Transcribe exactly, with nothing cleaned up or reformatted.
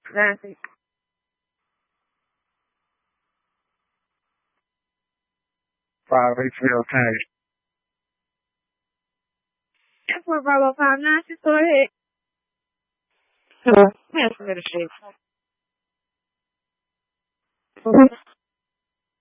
Nancy. Five eight zero ten. That's what Bravo five nine. Just go ahead. Hello. Pass me the shit.